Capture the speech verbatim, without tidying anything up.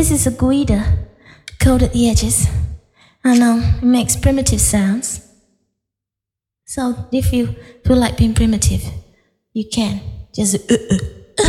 This is a guida, coated edges. I know, it makes primitive sounds. So if you feel like being primitive, you can. Just uh, uh.